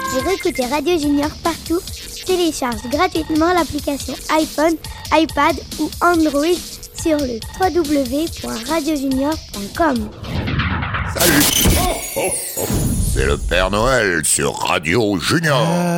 Pour écouter Radio Junior partout, télécharge gratuitement l'application iPhone, iPad ou Android sur le www.radiojunior.com. Salut. C'est le Père Noël sur Radio Junior.